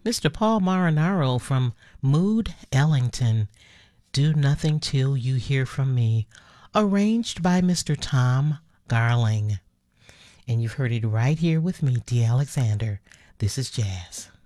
Mr. Paul Marinaro from Mood Ellington, Do Nothing Till You Hear From Me, arranged by Mr. Tom Garling. And you've heard it right here with me, Dee Alexander. This is Jazz.